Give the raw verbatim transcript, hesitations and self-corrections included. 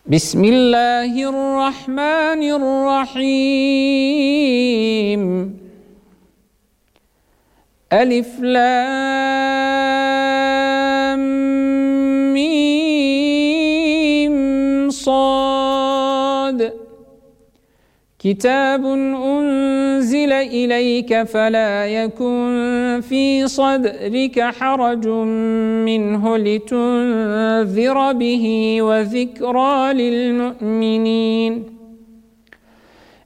بسم الله الرحمن الرحيم ألف لام ميم صاد كتاب أنزل إليك فلا يكن في صدرك حرج منه لتنذر به وذكرى للمؤمنين